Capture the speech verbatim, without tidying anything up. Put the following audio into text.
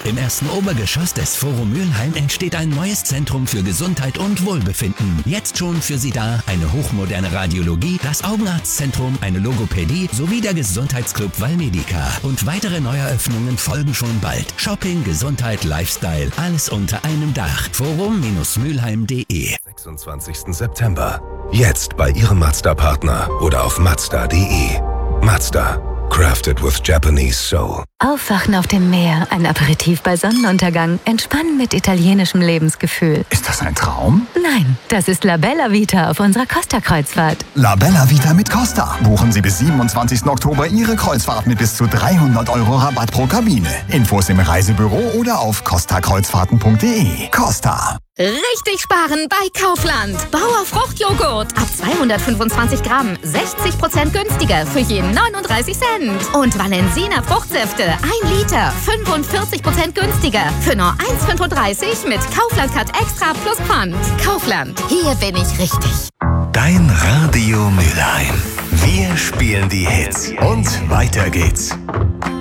Im ersten Obergeschoss des Forum Mülheim entsteht ein neues Zentrum für Gesundheit und Wohlbefinden. Jetzt schon für Sie da eine hochmoderne Radiologie, das Augenarztzentrum, eine Logopädie sowie der Gesundheitsclub Valmedica. Und weitere Neueröffnungen folgen schon bald. Shopping, Gesundheit, Lifestyle, alles unter einem Dach. forum Mülheim punkt de sechsundzwanzigsten September. Jetzt bei Ihrem Mazda-Partner oder auf mazda punkt de. Mazda. Crafted with Japanese soul. Aufwachen auf dem Meer, ein Aperitif bei Sonnenuntergang, entspannen mit italienischem Lebensgefühl. Ist das ein Traum? Nein, das ist La Bella Vita auf unserer Costa-Kreuzfahrt. La Bella Vita mit Costa. Buchen Sie bis siebenundzwanzigsten Oktober Ihre Kreuzfahrt mit bis zu dreihundert Euro Rabatt pro Kabine. Infos im Reisebüro oder auf costa kreuzfahrten punkt de. Costa. Richtig sparen bei Kaufland. Bauer Fruchtjoghurt. Ab zweihundertfünfundzwanzig Gramm. sechzig Prozent günstiger für jeden neununddreißig Cent. Und Valensina Fruchtsäfte. ein Liter. fünfundvierzig Prozent günstiger. Für nur eins Komma fünfunddreißig mit Kaufland Cut Extra plus Pfand. Kaufland. Hier bin ich richtig. Dein Radio Mülheim. Wir spielen die Hits. Und weiter geht's.